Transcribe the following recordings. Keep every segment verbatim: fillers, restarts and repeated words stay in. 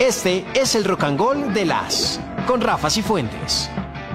Este es el Rock and Roll de las con Rafa Cifuentes.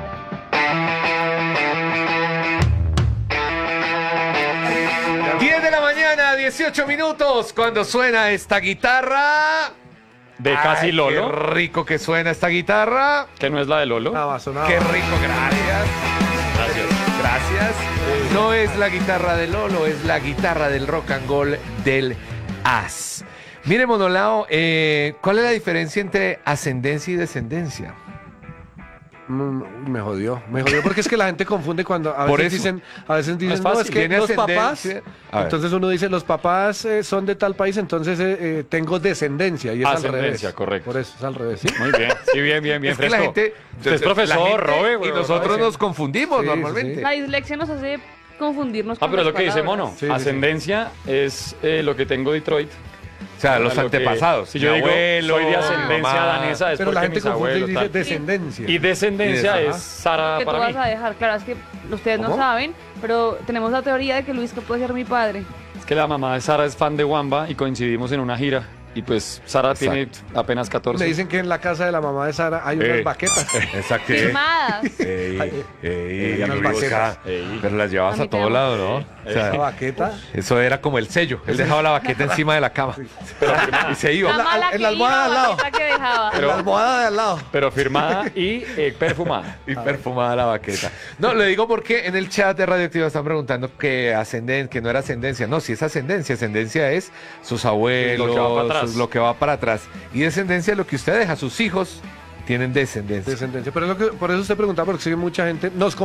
diez de la mañana, dieciocho minutos, cuando suena esta guitarra. De casi Ay, Lolo. Qué rico que suena esta guitarra. Que no es la de Lolo. Sonaba, sonaba. Qué rico, gracias. Gracias. Gracias. No es la guitarra de Lolo, es la guitarra del rock and roll del As. Mire, Monolao, eh, ¿cuál es la diferencia entre ascendencia y descendencia? Mm, Me jodió, me jodió porque es que la gente confunde cuando a Por veces eso. dicen, a veces dicen, es no, fácil. es que Tiene los papás, ascendencia. A ver. entonces uno dice, los papás eh, son de tal país, entonces eh, eh, tengo descendencia y es al revés. Ascendencia, correcto. Por eso es al revés, ¿sí? Muy bien. Sí, bien, bien, bien. Es que fresco. la gente... Usted es la profesor, gente Robe, Y güey, nosotros Robe. nos confundimos Sí, sí, normalmente. sí. La dislexia nos hace confundirnos Ah, con pero es las lo que dice palabras. Mono. Sí, sí, sí. Ascendencia es eh, lo que tengo Detroit. O sea, los Lo que- antepasados. Si yo Mi digo abuelo, soy de ascendencia mamá. danesa, es Pero la porque gente mis confunde y abuelos, dice tal. descendencia. Y descendencia Y des- es Sara Que tú para vas mí. a dejar, claro, es que ustedes no ¿Cómo? saben, pero tenemos la teoría de que Luis que puede ser mi padre. Es que la mamá de Sara es fan de Wamba y coincidimos en una gira. Y pues Sara Exacto. tiene apenas catorce. Me dicen que en la casa de la mamá de Sara hay unas Eh. baquetas. Exacto. Firmadas. Ey, Ay, ey, ya las Luis, baquetas. Ey. pero las llevabas A a, mí te todo amo. lado, ¿no? O sea, Esa baqueta. eso era como el sello. Él dejaba la baqueta encima de la cama. y se La iba. la- mala en que la iba, almohada al lado. baqueta que dejaba. Pero- la almohada de al lado. Pero firmada y eh, perfumada. Y perfumada la baqueta. No, le digo porque en el chat de Radioactiva están preguntando que ascenden, que no era ascendencia. No, si es ascendencia. Ascendencia es sus abuelos, Lo que va para atrás. sus- lo que va para atrás. Y descendencia es lo que usted deja. Sus hijos tienen descendencia. Descendencia. Pero es lo que, por eso usted preguntaba, porque sigue mucha gente. Nos